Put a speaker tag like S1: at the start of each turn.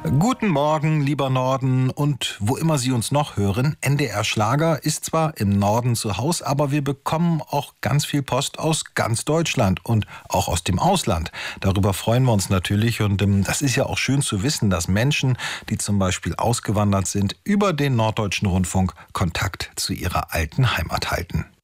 S1: Guten Morgen, lieber Norden und wo immer Sie uns noch hören. NDR Schlager ist zwar im Norden zu Hause, aber wir bekommen auch ganz viel Post aus ganz Deutschland und auch aus dem Ausland. Darüber freuen wir uns natürlich und das ist ja auch schön zu wissen, dass Menschen, die zum Beispiel ausgewandert sind, über den Norddeutschen Rundfunk Kontakt zu ihrer alten Heimat halten.